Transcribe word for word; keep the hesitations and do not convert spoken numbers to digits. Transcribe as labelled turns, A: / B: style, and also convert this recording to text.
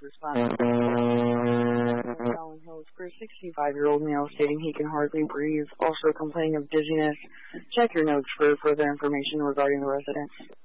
A: responding to Allen Hills for a sixty-five-year-old male stating he can hardly breathe, also complaining of dizziness. Check your notes for further information regarding the resident.